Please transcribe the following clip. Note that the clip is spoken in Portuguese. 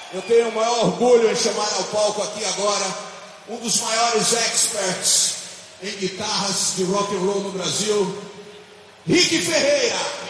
Eu tenho o maior orgulho em chamar ao palco aqui agora um dos maiores experts em guitarras de rock and roll no Brasil, Rick Ferreira.